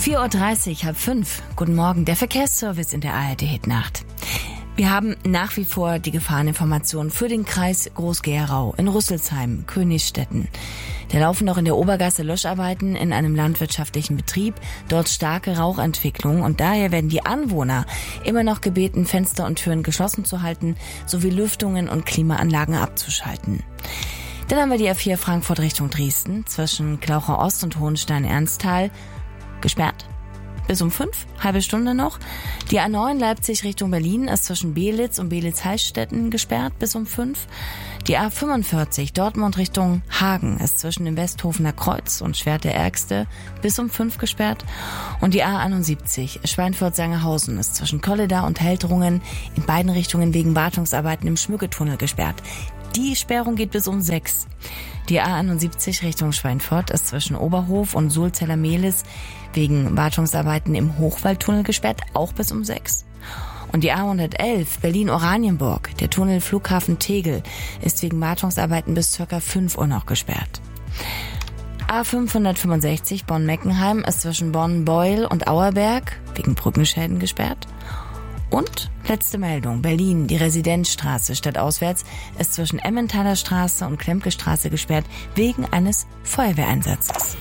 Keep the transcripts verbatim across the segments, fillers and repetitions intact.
vier Uhr dreißig, halb fünf. Guten Morgen, der Verkehrsservice in der A R D-Hitnacht. Wir haben nach wie vor die Gefahreninformationen für den Kreis Groß-Gerau in Rüsselsheim, Königstetten. Da laufen noch in der Obergasse Löscharbeiten in einem landwirtschaftlichen Betrieb, dort starke Rauchentwicklung und daher werden die Anwohner immer noch gebeten, Fenster und Türen geschlossen zu halten, sowie Lüftungen und Klimaanlagen abzuschalten. Dann haben wir die A vier Frankfurt Richtung Dresden zwischen Klauchau Ost und Hohenstein-Ernsthal gesperrt. Bis um fünf, halbe Stunde noch. Die A neun Leipzig Richtung Berlin ist zwischen Belitz und Belitz-Heilstätten gesperrt bis um fünf. Die A fünfundvierzig Dortmund Richtung Hagen ist zwischen dem Westhofener Kreuz und Schwert der Ärgste bis um fünf gesperrt. Und die A einundsiebzig Schweinfurt-Sangerhausen ist zwischen Kolleda und Heldrungen in beiden Richtungen wegen Wartungsarbeiten im Schmücketunnel gesperrt. Die Sperrung geht bis um sechs. Die A einundsiebzig Richtung Schweinfurt ist zwischen Oberhof und Sulzeller-Mehlis wegen Wartungsarbeiten im Hochwaldtunnel gesperrt, auch bis um sechs. Und die A hundertelf Berlin-Oranienburg, der Tunnel Flughafen Tegel, ist wegen Wartungsarbeiten bis ca. fünf Uhr noch gesperrt. A fünfhundertfünfundsechzig Bonn-Meckenheim ist zwischen Bonn-Beul und Auerberg wegen Brückenschäden gesperrt. Und letzte Meldung, Berlin, die Residenzstraße stadtauswärts ist zwischen Emmentaler Straße und Klemke Straße gesperrt wegen eines Feuerwehreinsatzes.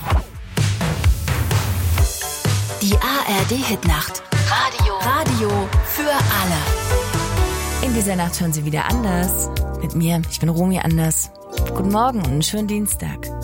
Die A R D-Hitnacht. Radio. Radio für alle. In dieser Nacht hören Sie wieder Anders. Mit mir, ich bin Romy Anders. Guten Morgen und einen schönen Dienstag.